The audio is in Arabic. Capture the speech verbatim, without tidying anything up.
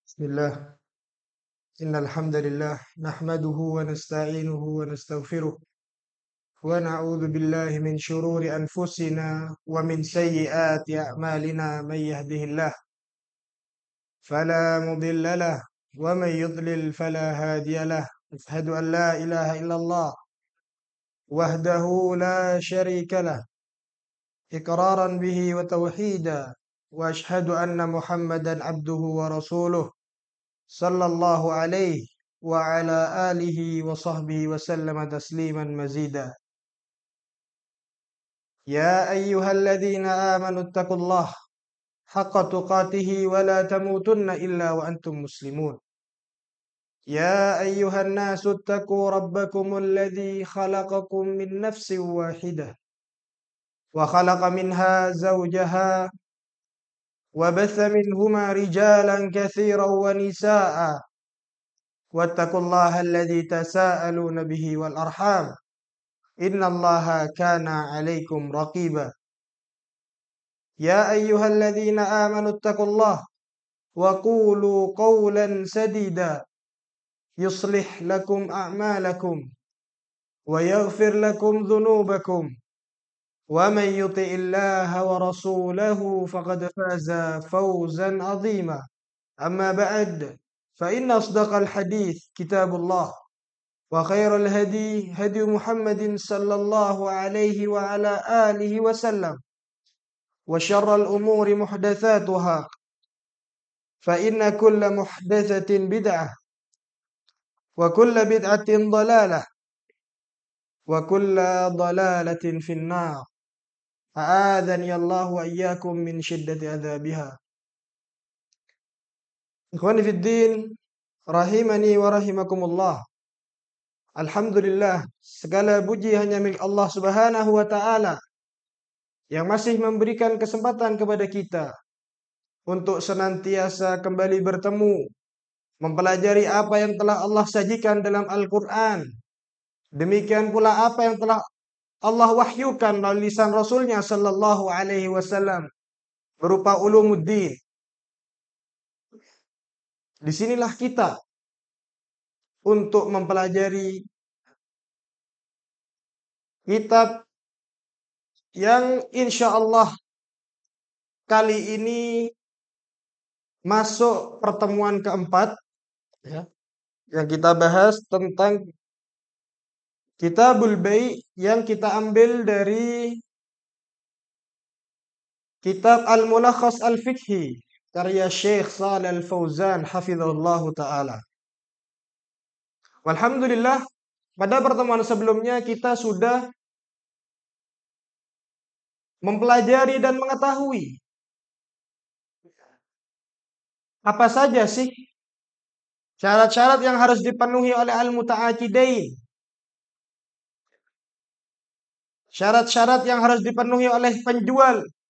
بسم الله إن الحمد لله نحمده ونستعينه ونستغفره ونعوذ بالله من شرور أنفسنا ومن سيئات أعمالنا من يهده الله فلا مضل له ومن يضلل فلا هادي له أشهد أن لا إله إلا الله وحده لا شريك له إقرارا به وتوحيدا وأشهد أن محمدا عبده ورسوله صلى الله عليه وعلى آله وصحبه وسلم تسليما مزيدا يا أيها الذين آمنوا اتقوا الله حق تقاته ولا تموتن إلا وأنتم مسلمون يا أيها الناس اتقوا ربكم الذي خلقكم من نفس واحدة وخلق منها زوجها وبث منهما رجالا كثيرا ونساء واتقوا الله الذي تساءلون به والأرحام إن الله كان عليكم رقيبا يا أيها الذين آمنوا اتقوا الله وقولوا قولا سديدا يصلح لكم أعمالكم ويغفر لكم ذنوبكم ومن يطع الله ورسوله فقد فاز فوزا عظيما أما بعد فإن أصدق الحديث كتاب الله وخير الهدي هدي محمد صلى الله عليه وعلى آله وسلم وشر الأمور محدثاتها فإن كل محدثة بدعة وكل بدعة ضلالة وكل ضلالة في النار أعاذني الله وإياكم من شدة عذابها إخواني في الدين rahimani wa rahimakumullah. Alhamdulillah, segala puji hanya milik Allah Subhanahu wa taala yang masih memberikan kesempatan kepada kita untuk senantiasa kembali bertemu, mempelajari apa yang telah Allah sajikan dalam Al-Quran. Demikian pula apa yang telah Allah wahyukan melalui lisan Rasulnya Sallallahu Alaihi Wasallam berupa ulumuddin. Disinilah kita untuk mempelajari kitab yang insya Allah kali ini masuk pertemuan keempat, ya, yang kita bahas tentang Kitabul Bai' yang kita ambil dari kitab Al-Mulakhas Al-Fiqhi karya Syekh Shalih Al-Fauzan hafizahullahu taala. Alhamdulillah, pada pertemuan sebelumnya kita sudah mempelajari dan mengetahui apa saja sih syarat-syarat yang harus dipenuhi oleh al-muta'aqidain. Syarat-syarat yang harus dipenuhi oleh penjual